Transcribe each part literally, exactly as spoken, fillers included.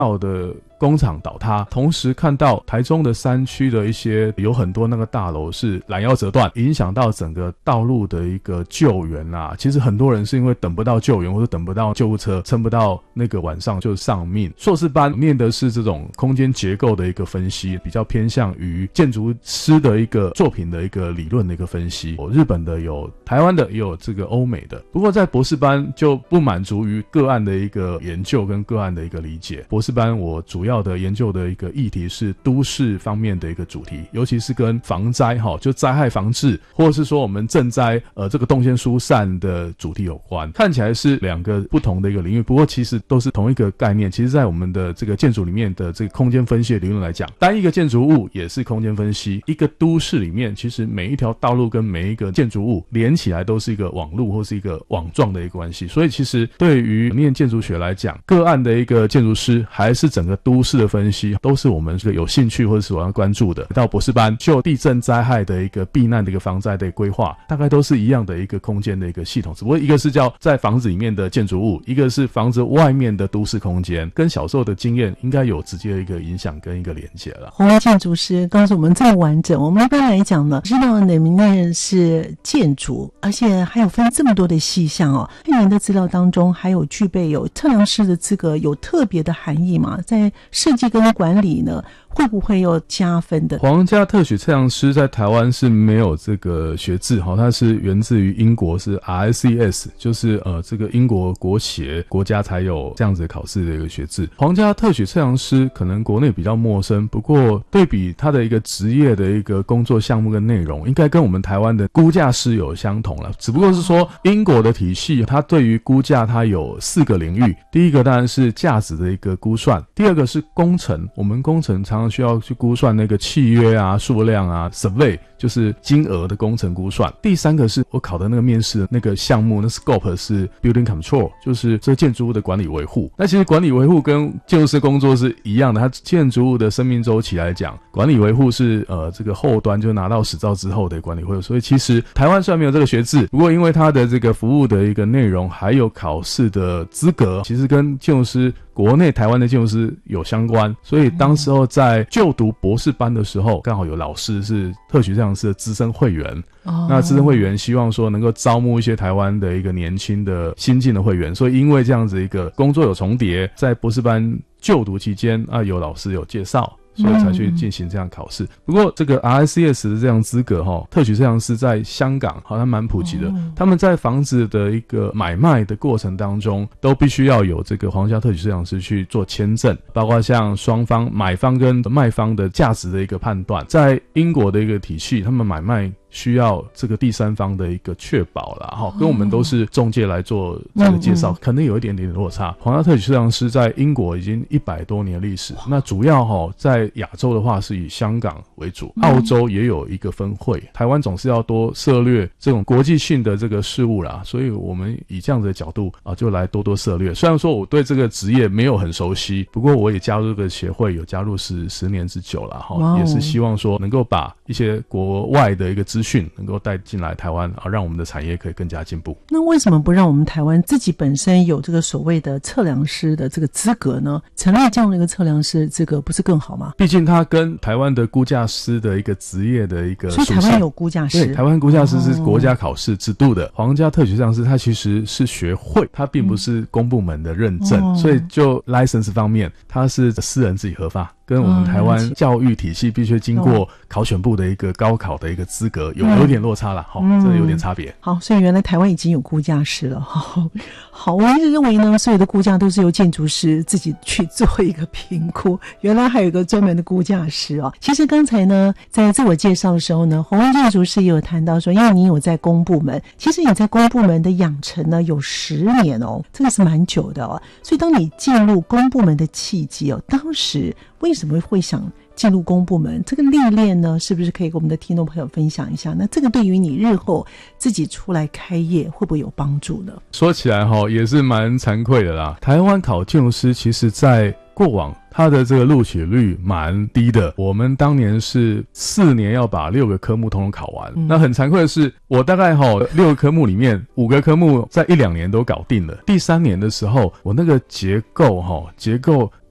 造的工厂倒塌，同时看到台中的山区的一些有很多那个大楼是拦腰折断，影响到整个道路的一个救援啊。其实很多人是因为等不到救援或者等不到救护车，撑不到那个晚上就丧命。硕士班念的是这种空间结构的一个分析，比较偏向于建筑师的一个作品的一个理论的一个分析。有日本的，有台湾的，也有这个欧美的。不过在博士班就不满足于个案的一个研究跟个案的一个理解。博士班我主要的研究的一个议题是都市方面的一个主题，尤其是跟防灾齁，就灾害防治，或者是说我们赈灾呃这个动线疏散的主题有关。看起来是两个不同的一个领域，不过其实都是同一个概念。其实在我们的这个建筑里面的这个空间分析的理论来讲，单一个建筑物也是空间分析，一个都市里面其实每一条道路跟每一个建筑物连起来都是一个网路或是一个网状的一个关系。所以其实对于念建筑学来讲，个案的一个建筑师还是整个都市的分析，都是我们这个有兴趣或者是我要关注的。到博士班就地震灾害的一个避难的一个防灾的规划，大概都是一样的一个空间的一个系统，只不过一个是叫在房子里面的建筑物，一个是房子外面的都市空间，跟小时候的经验应该有直接的一个影响跟一个连结了。 洪建筑师告诉我们这么完整，我们一般来讲呢，知道你们那是建筑，而且还有分这么多的细项哦。在您的资料当中还有具备有测量师的资格，有特别的含义吗？在设计跟管理呢会不会有加分的？ 皇家特许测量师在台湾是没有这个学制，它是源自于英国，是 R I C S， 就是呃这个英国国协国家才有这样子考试的一个学制。皇家特许测量师可能国内比较陌生，不过对比他的一个职业的一个工作项目跟内容，应该跟我们台湾的估价师有相同了，只不过是说英国的体系它对于估价它有四个领域，第一个当然是价值的一个估算，第二个是工程，我们工程常常需要去估算那个契约啊、数量啊 survey 就是金额的工程估算，第三个是我考的那个面试的那个项目，那 scope 是 building control， 就是这建筑物的管理维护。那其实管理维护跟建筑师工作是一样的，它建筑物的生命周期来讲，管理维护是呃这个后端就拿到使照之后的管理维护。所以其实台湾虽然没有这个学制，不过因为它的这个服务的一个内容还有考试的资格，其实跟建筑师国内台湾的建筑师有相关，所以当时候在就读博士班的时候，刚好有老师是特许测量师的资深会员，哦，那资深会员希望说能够招募一些台湾的一个年轻的新进的会员，所以因为这样子一个工作有重叠，在博士班就读期间啊，有老师有介绍，所以才去进行这样考试。不过这个 R I C S 的这样资格齁，特许测量师在香港好像蛮普及的，他们在房子的一个买卖的过程当中，都必须要有这个皇家特许测量师去做签证，包括像双方买方跟卖方的价值的一个判断。在英国的一个体系，他们买卖需要这个第三方的一个确保啦，齁，跟我们都是中介来做这个介绍，可能有一点点落差。皇家特许测量师在英国已经一百多年历史，那主要齁在亚洲的话是以香港为主，澳洲也有一个分会，台湾总是要多涉略这种国际性的这个事务啦，所以我们以这样子的角度啊，就来多多涉略。虽然说我对这个职业没有很熟悉，不过我也加入这个协会，有加入十十年之久了齁，也是希望说能够把一些国外的一个资讯能够带进来台湾啊，让我们的产业可以更加进步。 那为什么不让我们台湾自己本身有这个所谓的测量师的这个资格呢？成立这样的一个测量师资格不是更好吗？ 毕竟它跟台湾的估价师的一个职业的一个属性， 所以台湾有估价师， 对，台湾估价师是国家考试制度的。哦，皇家特许测量师它其实是学会，它并不是公部门的认证，嗯，所以就 license 方面它是私人自己核发，跟我们台湾教育体系必须经过考选部的一个高考的一个资格有有点落差啦，齁，嗯，这有点差别。 好，所以原来台湾已经有估价师了。好，好，我一直认为呢，所有的估价都是由建筑师自己去做一个评估，原来还有一个专门的估价师哦。其实刚才呢，在自我介绍的时候呢，洪文建筑师也有谈到说，因为你有在公部门，其实你在公部门的养成呢有十年哦，这个是蛮久的哦。所以当你进入公部门的契机哦，当时为什么会想进入公部门？这个历练呢，是不是可以跟我们的听众朋友分享一下？那这个对于你日后自己出来开业会不会有帮助呢？ 说起来齁，也是蛮惭愧的啦。台湾考建筑师其实在过往它的这个录取率蛮低的，我们当年是四年要把六个科目统统考完，嗯，那很惭愧的是，我大概齁六个科目里面五个科目在一两年都搞定了，第三年的时候我那个结构齁结构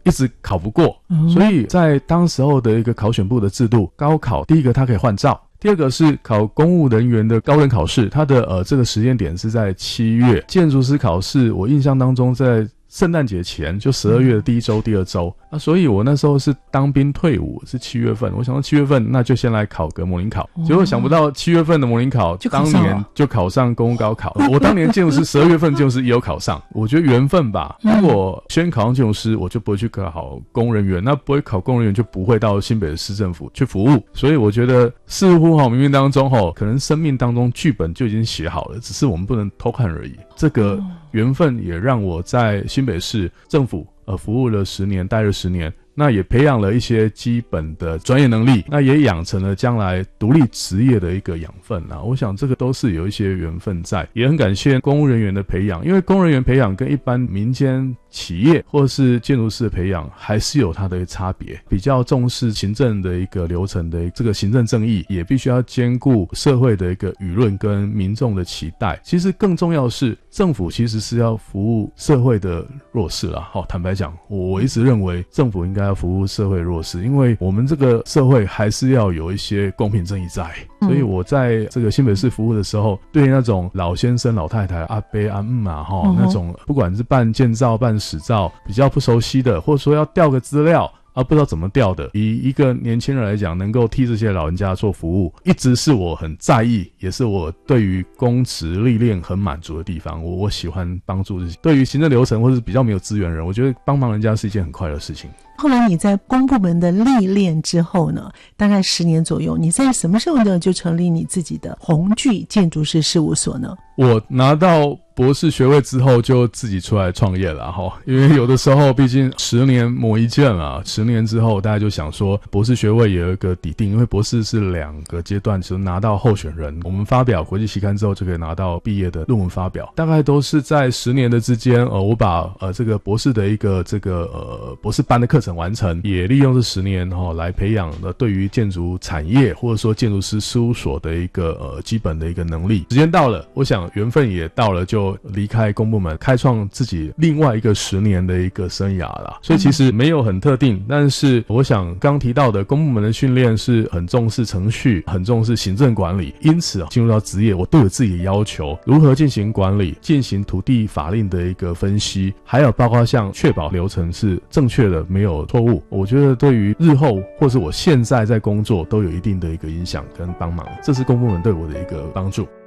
一直考不过，嗯、所以在当时候的一个考选部的制度，高考第一个它可以换照。第二个是考公务人员的高等考试，它的呃这个时间点是在七月，建筑师考试我印象当中在圣诞节前，就十二月的第一周、第二周啊，所以我那时候是当兵退伍，是七月份。我想到七月份，那就先来考个模拟考。结果想不到七月份的模拟考，当年就考上公务高考。我当年建筑师十二月份建筑师也有考上，我觉得缘分吧。如果先考上建筑师，我就不会去考公务人员，那不会考公务人员就不会到新北的市政府去服务。所以我觉得似乎哈，冥冥当中哈，可能生命当中剧本就已经写好了，只是我们不能偷看而已。这个缘分也让我在新北市政府呃服务了十年，待了十年，那也培养了一些基本的专业能力，那也养成了将来独立职业的一个养分啊。我想这个都是有一些缘分在，也很感谢公务人员的培养，因为公务人员培养跟一般民间企业或是建筑师的培养还是有它的差别，比较重视行政的一个流程的这个行政正义，也必须要兼顾社会的一个舆论跟民众的期待。其实更重要的是，政府其实是要服务社会的弱势啦。好，坦白讲，我一直认为政府应该要服务社会弱势，因为我们这个社会还是要有一些公平正义在。所以我在这个新北市服务的时候，对那种老先生老太太阿伯阿姆啊齁，那种不管是办建造办史照比较不熟悉的，或者说要调个资料啊不知道怎么调的，以一个年轻人来讲，能够替这些老人家做服务，一直是我很在意，也是我对于公职历练很满足的地方。我我喜欢帮助这些对于行政流程或是比较没有资源的人，我觉得帮忙人家是一件很快乐的事情。 后来你在公部门的历练之后呢，大概十年左右，你在什么时候呢就成立你自己的宏聚建筑师事务所呢？ 我拿到博士学位之后就自己出来创业了齁，因为有的时候毕竟十年磨一剑啊，十年之后大家就想说博士学位也有一个底定，因为博士是两个阶段，就是拿到候选人，我们发表国际期刊之后就可以拿到毕业的论文发表，大概都是在十年的之间。呃，我把呃这个博士的一个这个呃博士班的课程完成，也利用这十年齁来培养了对于建筑产业或者说建筑师事务所的一个呃基本的一个能力。时间到了，我想缘分也到了，就离开公部门，开创自己另外一个十年的一个生涯啦。所以其实没有很特定，但是我想刚提到的公部门的训练是很重视程序，很重视行政管理，因此进入到职业我都有自己的要求，如何进行管理，进行土地法令的一个分析，还有包括像确保流程是正确的，没有错误，我觉得对于日后或是我现在在工作都有一定的一个影响跟帮忙，这是公部门对我的一个帮助。